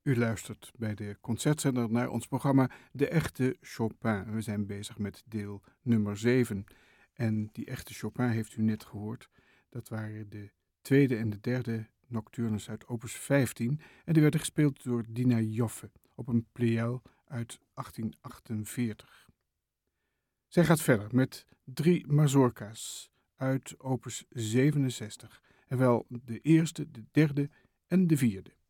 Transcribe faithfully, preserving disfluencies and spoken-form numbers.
U luistert bij de Concertzender naar ons programma De Echte Chopin. We zijn bezig met deel nummer zeven. En die Echte Chopin heeft u net gehoord. Dat waren de tweede en de derde nocturnes uit opus vijftien. En die werden gespeeld door Dina Joffe op een Pleyel uit achttien achtenveertig. Zij gaat verder met drie mazurka's uit opus zevenenzestig. En wel de eerste, de derde en de vierde.